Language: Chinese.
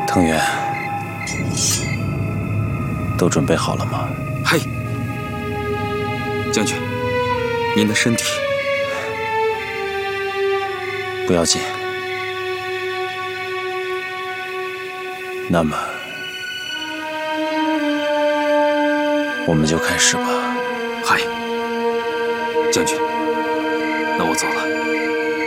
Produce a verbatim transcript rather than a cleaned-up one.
藤原，都准备好了吗？ 嗨，将军，您的身体不要紧。那么，我们就开始吧。 嗨，将军，那我走了。